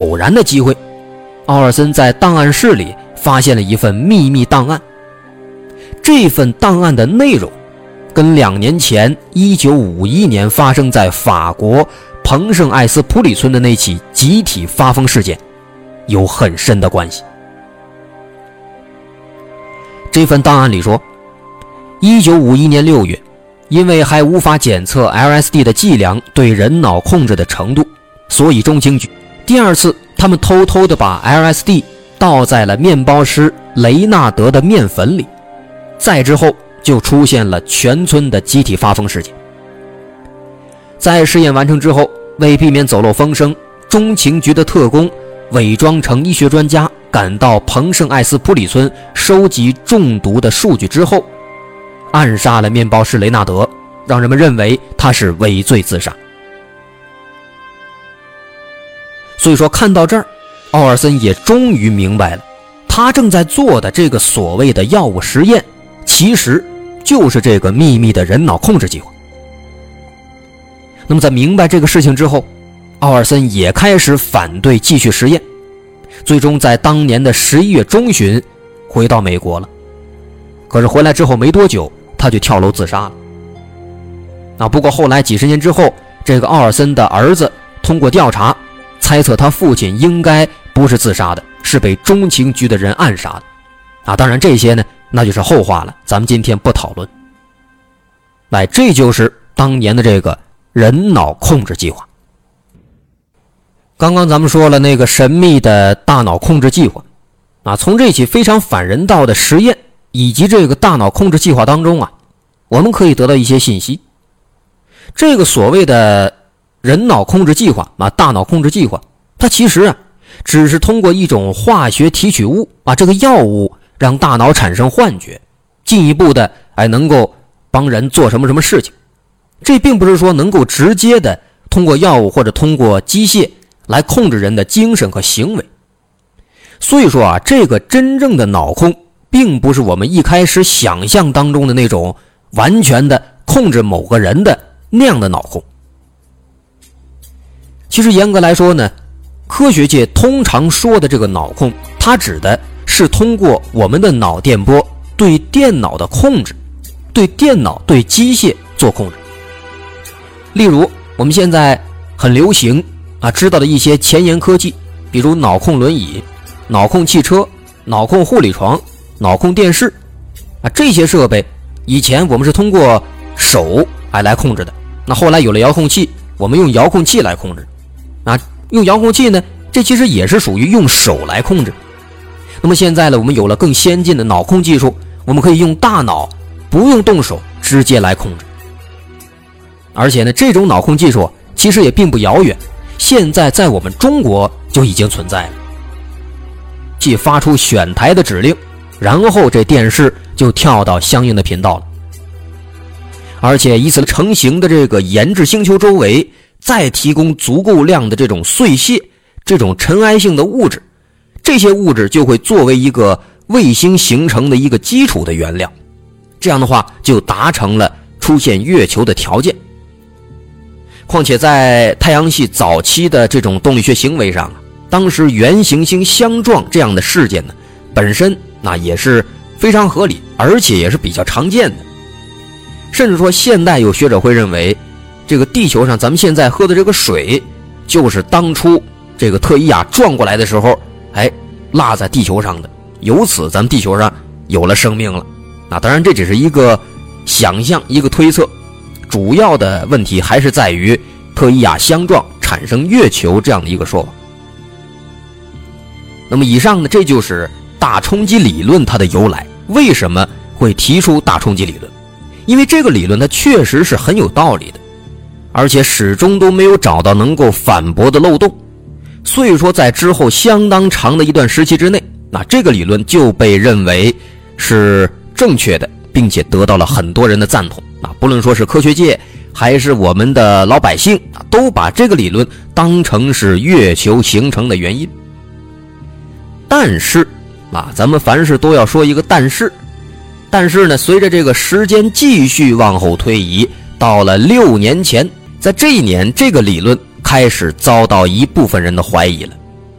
偶然的机会，奥尔森在档案室里发现了一份秘密档案。这份档案的内容跟2年前1951年发生在法国彭圣艾斯普里村的那起集体发疯事件有很深的关系。这份档案里说，1951年6月，因为还无法检测 LSD 的剂量对人脑控制的程度，所以中情局第二次他们偷偷地把 LSD 倒在了面包师雷纳德的面粉里，再之后就出现了全村的集体发疯事件。在试验完成之后，为避免走漏风声，中情局的特工伪装成医学专家赶到彭圣艾斯普里村收集中毒的数据之后，暗杀了面包师雷纳德，让人们认为他是伪罪自杀。所以说看到这儿，奥尔森也终于明白了，他正在做的这个所谓的药物实验其实就是这个秘密的人脑控制计划。那么在明白这个事情之后，奥尔森也开始反对继续实验，最终在当年的11月中旬回到美国了。可是回来之后没多久，他就跳楼自杀了。不过后来几十年之后，这个奥尔森的儿子通过调查猜测他父亲应该不是自杀的，是被中情局的人暗杀的。当然这些呢，那就是后话了，咱们今天不讨论。这就是当年的这个人脑控制计划。刚刚咱们说了那个神秘的大脑控制计划从这起非常反人道的实验以及这个大脑控制计划当中我们可以得到一些信息。这个所谓的人脑控制计划大脑控制计划，它其实只是通过一种化学提取物这个药物让大脑产生幻觉，进一步的能够帮人做什么什么事情。这并不是说能够直接的通过药物或者通过机械来控制人的精神和行为。所以说这个真正的脑控并不是我们一开始想象当中的那种完全的控制某个人的那样的脑控。其实严格来说呢，科学界通常说的这个脑控，它指的是通过我们的脑电波对电脑的控制，对电脑对机械做控制。例如我们现在很流行知道的一些前沿科技，比如脑控轮椅、脑控汽车、脑控护理床、脑控电视这些设备以前我们是通过手来控制的，那后来有了遥控器，我们用遥控器来控制用遥控器呢，这其实也是属于用手来控制。那么现在呢，我们有了更先进的脑控技术，我们可以用大脑不用动手直接来控制。而且呢，这种脑控技术其实也并不遥远，现在在我们中国就已经存在了。即发出选台的指令，然后这电视就跳到相应的频道了。而且以此成型的这个研制星球周围再提供足够量的这种碎屑，这种尘埃性的物质，这些物质就会作为一个卫星形成的一个基础的原料，这样的话就达成了出现月球的条件。况且在太阳系早期的这种动力学行为上当时原行星相撞这样的事件呢，本身也是非常合理，而且也是比较常见的。甚至说现代有学者会认为，这个地球上咱们现在喝的这个水就是当初这个特伊亚撞过来的时候落在地球上的，由此咱们地球上有了生命了。当然这只是一个想象，一个推测，主要的问题还是在于特伊亚相撞产生月球这样的一个说法。那么以上呢，这就是大冲击理论它的由来。为什么会提出大冲击理论？因为这个理论它确实是很有道理的，而且始终都没有找到能够反驳的漏洞。所以说在之后相当长的一段时期之内，这个理论就被认为是正确的，并且得到了很多人的赞同。不论说是科学界还是我们的老百姓都把这个理论当成是月球形成的原因。但是咱们凡事都要说一个但是呢，随着这个时间继续往后推移，到了6年前，在这一年这个理论开始遭到一部分人的怀疑了。